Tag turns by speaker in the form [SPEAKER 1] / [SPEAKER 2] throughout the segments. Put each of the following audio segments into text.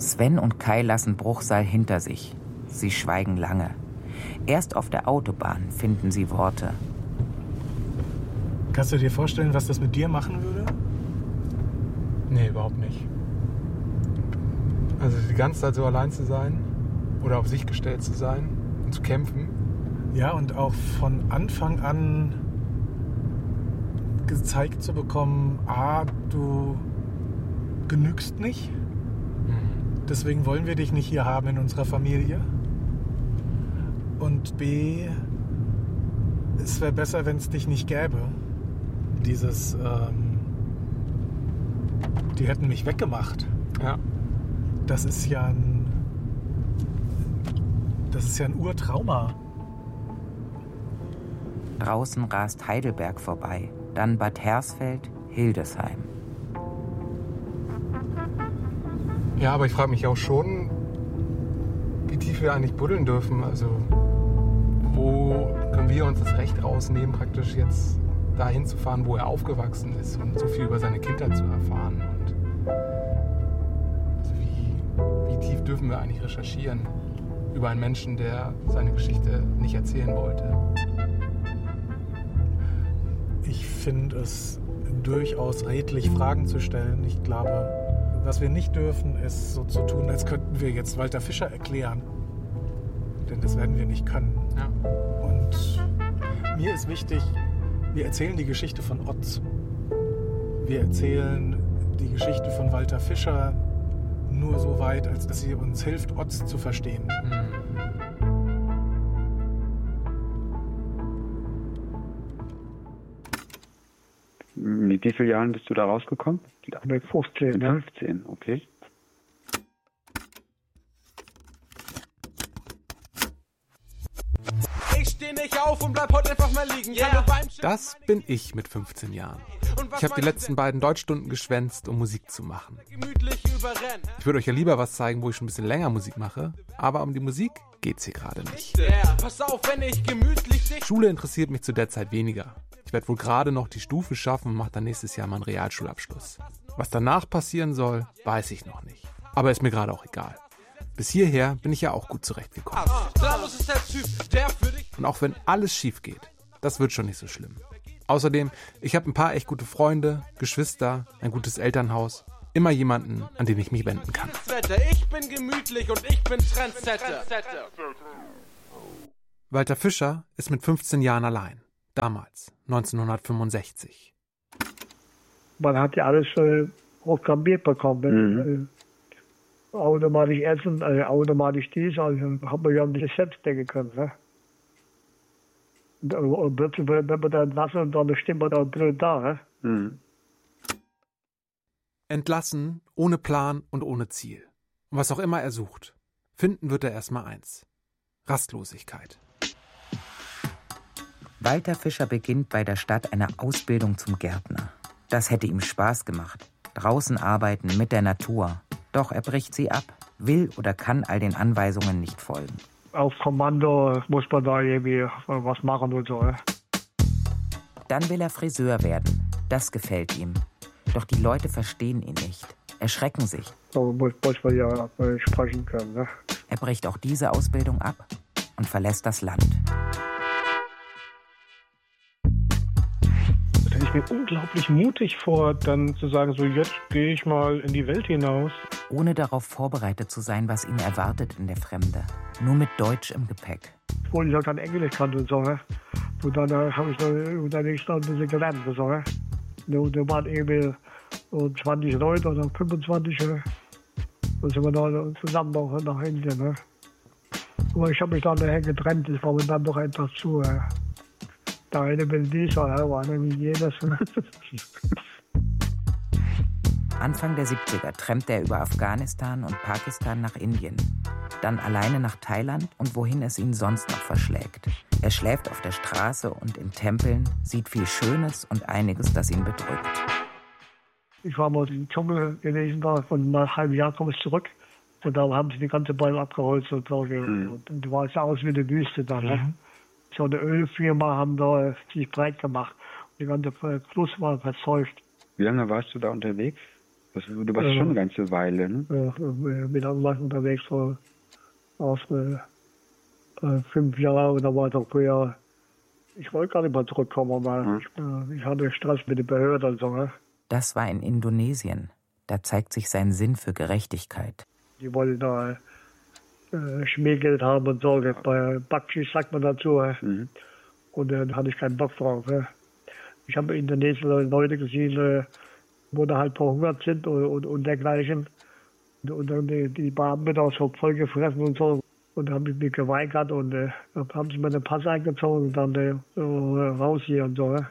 [SPEAKER 1] Sven und Kai lassen Bruchsal hinter sich. Sie schweigen lange. Erst auf der Autobahn finden sie Worte.
[SPEAKER 2] Kannst du dir vorstellen, was das mit dir machen würde?
[SPEAKER 3] Nee, überhaupt nicht. Also die ganze Zeit so allein zu sein oder auf sich gestellt zu sein und zu kämpfen.
[SPEAKER 2] Ja, und auch von Anfang an gezeigt zu bekommen, A, du genügst nicht. Deswegen wollen wir dich nicht hier haben in unserer Familie. Und B, es wäre besser, wenn es dich nicht gäbe. Dieses, die hätten mich weggemacht.
[SPEAKER 3] Ja.
[SPEAKER 2] Das ist ja ein Urtrauma.
[SPEAKER 1] Draußen rast Heidelberg vorbei, dann Bad Hersfeld, Hildesheim.
[SPEAKER 3] Ja, aber ich frage mich auch schon, wie tief wir eigentlich buddeln dürfen. Also wo können wir uns das Recht rausnehmen, praktisch jetzt dahin zu fahren, wo er aufgewachsen ist und so viel über seine Kindheit zu erfahren. Und also wie tief dürfen wir eigentlich recherchieren über einen Menschen, der seine Geschichte nicht erzählen wollte?
[SPEAKER 2] Ich finde es durchaus redlich, Fragen zu stellen. Ich glaube, was wir nicht dürfen, ist so zu tun, als könnten wir jetzt Walter Fischer erklären. Denn das werden wir nicht können.
[SPEAKER 3] Ja.
[SPEAKER 2] Und mir ist wichtig, wir erzählen die Geschichte von Oz. Wir erzählen die Geschichte von Walter Fischer nur so weit, als dass sie uns hilft, Oz zu verstehen.
[SPEAKER 4] Mit wie vielen Jahren bist du da rausgekommen?
[SPEAKER 5] Mit 15.
[SPEAKER 4] Mit 15, okay.
[SPEAKER 6] Ich steh nicht auf und bleib heute einfach mal liegen. Yeah.
[SPEAKER 3] Das bin ich mit 15 Jahren. Ich habe die letzten beiden Deutschstunden geschwänzt, um Musik zu machen. Ich würde euch ja lieber was zeigen, wo ich schon ein bisschen länger Musik mache, aber um die Musik geht's hier gerade nicht.
[SPEAKER 6] Pass auf, wenn ich gemütlich
[SPEAKER 3] Schule interessiert mich zu der Zeit weniger. Ich werde wohl gerade noch die Stufe schaffen und mache dann nächstes Jahr meinen Realschulabschluss. Was danach passieren soll, weiß ich noch nicht. Aber ist mir gerade auch egal. Bis hierher bin ich ja auch gut zurechtgekommen. Und auch wenn alles schief geht, das wird schon nicht so schlimm. Außerdem, ich habe ein paar echt gute Freunde, Geschwister, ein gutes Elternhaus. Immer jemanden, an den ich mich wenden kann.
[SPEAKER 6] Ich bin gemütlich und ich bin Trendsetter.
[SPEAKER 3] Walter Fischer ist mit 15 Jahren allein. Damals, 1965.
[SPEAKER 5] Man hat ja alles programmiert bekommen. Automatisch essen, automatisch dies, also hat man ja nicht selbst denken können. Ne? Und plötzlich wird man dann entlassen und dann stimmt man da drin da. Ne?
[SPEAKER 3] Entlassen, ohne Plan und ohne Ziel. Und was auch immer er sucht, finden wird er erstmal eins: Rastlosigkeit.
[SPEAKER 1] Walter Fischer beginnt bei der Stadt eine Ausbildung zum Gärtner. Das hätte ihm Spaß gemacht. Draußen arbeiten, mit der Natur. Doch er bricht sie ab, will oder kann all den Anweisungen nicht folgen.
[SPEAKER 5] Auf Kommando muss man da irgendwie was machen und so.
[SPEAKER 1] Dann will er Friseur werden. Das gefällt ihm. Doch die Leute verstehen ihn nicht, erschrecken sich.
[SPEAKER 5] So muss man ja sprechen können. Ne?
[SPEAKER 1] Er bricht auch diese Ausbildung ab und verlässt das Land.
[SPEAKER 7] Ich bin unglaublich mutig vor, dann zu sagen, so jetzt gehe ich mal in die Welt hinaus.
[SPEAKER 1] Ohne darauf vorbereitet zu sein, was ihn erwartet in der Fremde. Nur mit Deutsch im Gepäck.
[SPEAKER 5] Obwohl ich auch kein Englisch kannte und so. Ne? Und dann habe ich dann ein bisschen gelernt. So, ne? Da waren irgendwie so 20 Leute oder 25. Ne? Da sind wir da zusammen nach Indien. Ne? Aber ich habe mich dann nachher getrennt. Das war mir dann doch etwas zu. Der eine will dies, der andere will jedes.
[SPEAKER 1] Anfang der 70er trampt er über Afghanistan und Pakistan nach Indien. Dann alleine nach Thailand und wohin es ihn sonst noch verschlägt. Er schläft auf der Straße und in Tempeln, sieht viel Schönes und einiges, das ihn bedrückt.
[SPEAKER 5] Ich war mal im Dschungel gewesen, da, und nach einem halben Jahr komme ich zurück. Und da haben sie die ganze Bäume abgeholzt und so. Und da war es aus wie eine Wüste dann. Ne? So eine Ölfirma haben da sich breit gemacht. Die ganze Fluss war verseucht.
[SPEAKER 4] Wie lange warst du da unterwegs? Du warst schon eine ganze Weile, ne?
[SPEAKER 5] Ja, bin dann lang unterwegs vor 5 Jahren und dann war ich auch früher. Ich wollte gar nicht mal zurückkommen, weil ich hatte Stress mit den Behörden und so. Ne?
[SPEAKER 1] Das war in Indonesien. Da zeigt sich sein Sinn für Gerechtigkeit.
[SPEAKER 5] Die wollten da Schmiergeld haben und so. Bei Bakshi sagt man dazu. Und dann hatte ich keinen Bock drauf. Ich habe in Indonesien Leute gesehen, wo da halt verhungert sind und dergleichen. Und dann die Beamten auch so voll gefressen und so. Und dann habe ich mich geweigert und haben sie mir den Pass eingezogen und dann raus hier und so.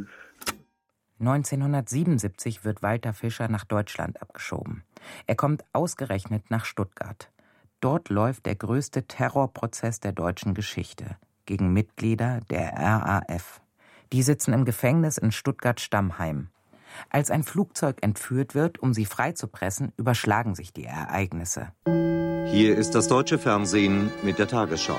[SPEAKER 1] 1977 wird Walter Fischer nach Deutschland abgeschoben. Er kommt ausgerechnet nach Stuttgart. Dort läuft der größte Terrorprozess der deutschen Geschichte gegen Mitglieder der RAF. Die sitzen im Gefängnis in Stuttgart-Stammheim. Als ein Flugzeug entführt wird, um sie freizupressen, überschlagen sich die Ereignisse.
[SPEAKER 8] Hier ist das deutsche Fernsehen mit der Tagesschau.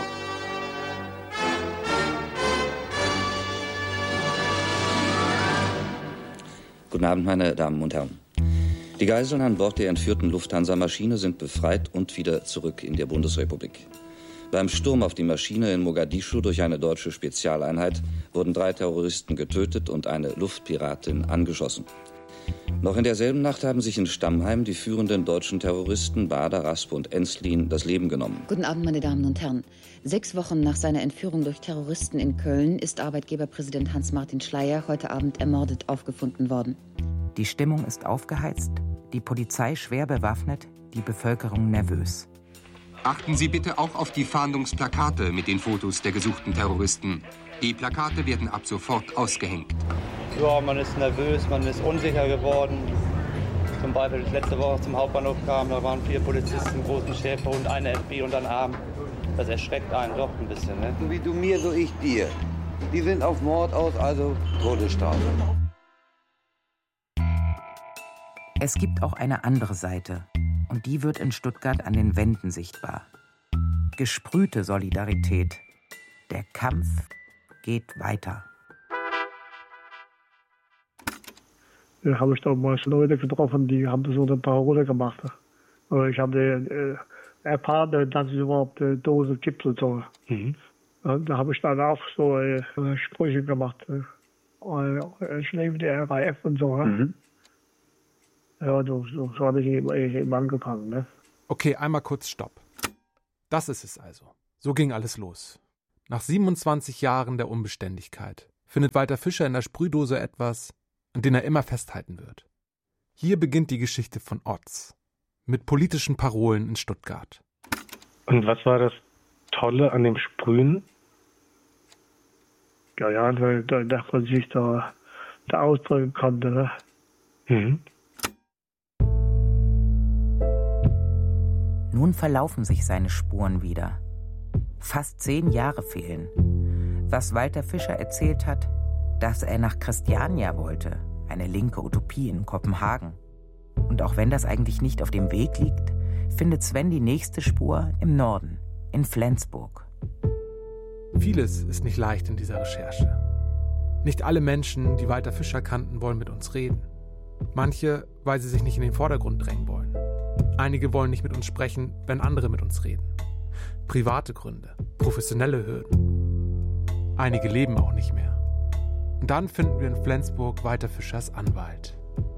[SPEAKER 9] Guten Abend, meine Damen und Herren. Die Geiseln an Bord der entführten Lufthansa-Maschine sind befreit und wieder zurück in der Bundesrepublik. Beim Sturm auf die Maschine in Mogadischu durch eine deutsche Spezialeinheit wurden 3 Terroristen getötet und eine Luftpiratin angeschossen. Noch in derselben Nacht haben sich in Stammheim die führenden deutschen Terroristen Bader, Raspe und Enslin das Leben genommen.
[SPEAKER 10] Guten Abend, meine Damen und Herren. 6 Wochen nach seiner Entführung durch Terroristen in Köln ist Arbeitgeberpräsident Hans-Martin Schleyer heute Abend ermordet aufgefunden worden.
[SPEAKER 1] Die Stimmung ist aufgeheizt, die Polizei schwer bewaffnet, die Bevölkerung nervös.
[SPEAKER 11] Achten Sie bitte auch auf die Fahndungsplakate mit den Fotos der gesuchten Terroristen. Die Plakate werden ab sofort ausgehängt.
[SPEAKER 12] Ja, man ist nervös, man ist unsicher geworden. Zum Beispiel, als ich letzte Woche zum Hauptbahnhof kam, da waren 4 Polizisten, einen großen Schäferhund, eine FB und ein Arm. Das erschreckt einen doch ein bisschen, ne?
[SPEAKER 13] Wie du mir, so ich dir. Die sind auf Mord aus, also Todesstrafe.
[SPEAKER 1] Es gibt auch eine andere Seite. Und die wird in Stuttgart an den Wänden sichtbar. Gesprühte Solidarität. Der Kampf geht weiter.
[SPEAKER 5] Da habe ich da mal Leute getroffen, die haben so eine Parole gemacht. Ich habe erfahren, dass sie überhaupt eine Dose gibt und so. Da habe ich dann auch so Sprüche gemacht. Ich lebe die RAF und so. Ja, so habe ich eben angefangen. Ne?
[SPEAKER 3] Okay, einmal kurz Stopp. Das ist es also. So ging alles los. Nach 27 Jahren der Unbeständigkeit findet Walter Fischer in der Sprühdose etwas, an dem er immer festhalten wird. Hier beginnt die Geschichte von Oz. Mit politischen Parolen in Stuttgart.
[SPEAKER 7] Und was war das Tolle an dem Sprühen?
[SPEAKER 5] Ja, dass man sich da ausdrücken konnte. Ne?
[SPEAKER 1] Nun verlaufen sich seine Spuren wieder. Fast 10 Jahre fehlen. Was Walter Fischer erzählt hat, dass er nach Christiania wollte, eine linke Utopie in Kopenhagen. Und auch wenn das eigentlich nicht auf dem Weg liegt, findet Sven die nächste Spur im Norden, in Flensburg.
[SPEAKER 3] Vieles ist nicht leicht in dieser Recherche. Nicht alle Menschen, die Walter Fischer kannten, wollen mit uns reden. Manche, weil sie sich nicht in den Vordergrund drängen wollen. Einige wollen nicht mit uns sprechen, wenn andere mit uns reden. Private Gründe, professionelle Hürden. Einige leben auch nicht mehr. Und dann finden wir in Flensburg Walter Fischers Anwalt.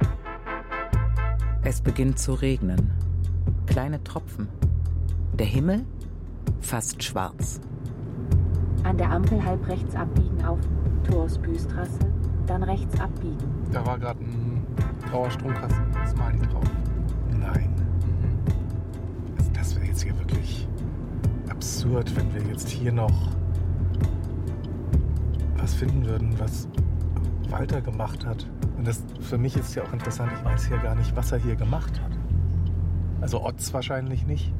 [SPEAKER 1] Es beginnt zu regnen. Kleine Tropfen. Der Himmel fast schwarz.
[SPEAKER 14] An der Ampel halb rechts abbiegen auf Torsbüstrasse, dann rechts abbiegen.
[SPEAKER 3] Da war gerade ein grauer Stromkasten-Smiley drauf.
[SPEAKER 2] Nein. Das wäre jetzt hier wirklich absurd, wenn wir jetzt hier noch was finden würden, was Walter gemacht hat. Und das für mich ist ja auch interessant, ich weiß ja gar nicht, was er hier gemacht hat. Also Oz wahrscheinlich nicht.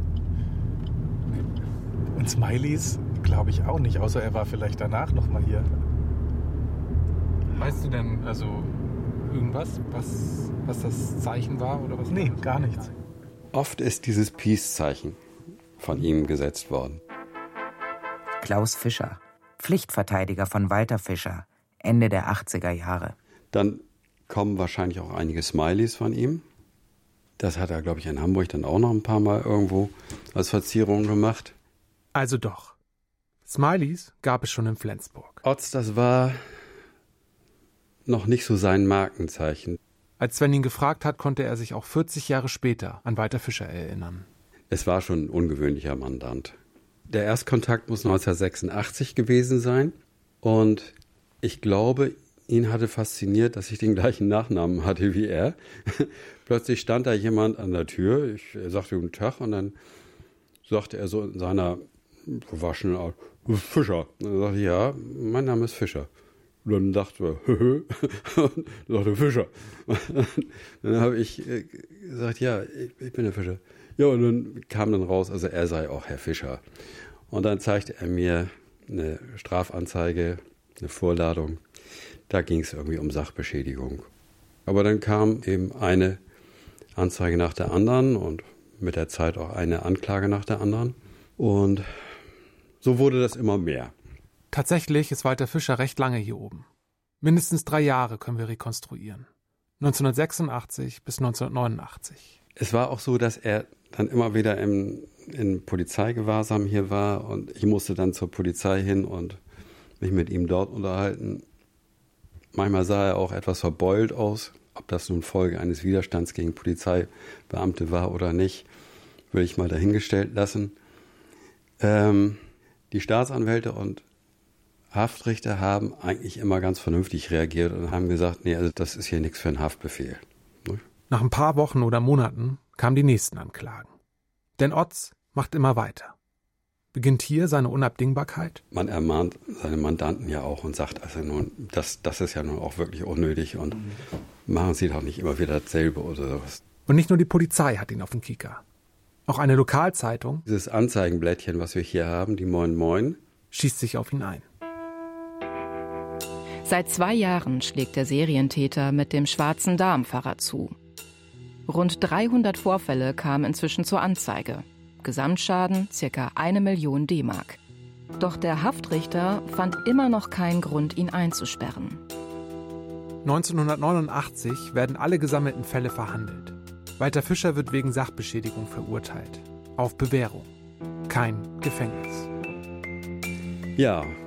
[SPEAKER 2] Und Smileys glaube ich auch nicht, außer er war vielleicht danach noch mal hier.
[SPEAKER 3] Weißt du denn also irgendwas, was das Zeichen war oder was?
[SPEAKER 2] Nee, gar nichts.
[SPEAKER 15] Oft ist dieses Peace-Zeichen von ihm gesetzt worden.
[SPEAKER 1] Klaus Fischer, Pflichtverteidiger von Walter Fischer, Ende der 80er Jahre.
[SPEAKER 15] Dann kommen wahrscheinlich auch einige Smileys von ihm. Das hat er, glaube ich, in Hamburg dann auch noch ein paar Mal irgendwo als Verzierung gemacht.
[SPEAKER 3] Also doch. Smileys gab es schon in Flensburg.
[SPEAKER 15] Otz, das war noch nicht so sein Markenzeichen.
[SPEAKER 3] Als Sven ihn gefragt hat, konnte er sich auch 40 Jahre später an Walter Fischer erinnern.
[SPEAKER 15] Es war schon ein ungewöhnlicher Mandant. Der Erstkontakt muss 1986 gewesen sein. Und ich glaube, ihn hatte fasziniert, dass ich den gleichen Nachnamen hatte wie er. Plötzlich stand da jemand an der Tür. Ich sagte guten Tag und dann sagte er so in seiner verwaschenen Art, Fischer. Und dann sagte ich, ja, mein Name ist Fischer. Und dann dachte er, und dann sagte Fischer. Dann habe ich gesagt, ja, ich bin der Fischer. Ja, und dann kam dann raus, also er sei auch Herr Fischer. Und dann zeigte er mir eine Strafanzeige, eine Vorladung. Da ging es irgendwie um Sachbeschädigung. Aber dann kam eben eine Anzeige nach der anderen und mit der Zeit auch eine Anklage nach der anderen. Und so wurde das immer mehr.
[SPEAKER 3] Tatsächlich ist Walter Fischer recht lange hier oben. Mindestens 3 Jahre können wir rekonstruieren. 1986 bis 1989.
[SPEAKER 15] Es war auch so, dass er dann immer wieder in Polizeigewahrsam hier war und ich musste dann zur Polizei hin und mich mit ihm dort unterhalten. Manchmal sah er auch etwas verbeult aus. Ob das nun Folge eines Widerstands gegen Polizeibeamte war oder nicht, würde ich mal dahingestellt lassen. Die Staatsanwälte und Haftrichter haben eigentlich immer ganz vernünftig reagiert und haben gesagt, nee, also das ist hier nichts für einen Haftbefehl.
[SPEAKER 3] Nach ein paar Wochen oder Monaten kamen die nächsten Anklagen. Denn Otz macht immer weiter. Beginnt hier seine Unabdingbarkeit?
[SPEAKER 15] Man ermahnt seine Mandanten ja auch und sagt, also nun, das ist ja nun auch wirklich unnötig und machen Sie doch nicht immer wieder dasselbe oder sowas.
[SPEAKER 3] Und nicht nur die Polizei hat ihn auf dem Kieker. Auch eine Lokalzeitung,
[SPEAKER 15] dieses Anzeigenblättchen, was wir hier haben, die Moin Moin,
[SPEAKER 3] schießt sich auf ihn ein.
[SPEAKER 16] Seit 2 Jahren schlägt der Serientäter mit dem schwarzen Damenfahrrad zu. Rund 300 Vorfälle kamen inzwischen zur Anzeige. Gesamtschaden ca. 1 Million D-Mark. Doch der Haftrichter fand immer noch keinen Grund, ihn einzusperren.
[SPEAKER 3] 1989 werden alle gesammelten Fälle verhandelt. Walter Fischer wird wegen Sachbeschädigung verurteilt. Auf Bewährung. Kein Gefängnis.
[SPEAKER 15] Ja,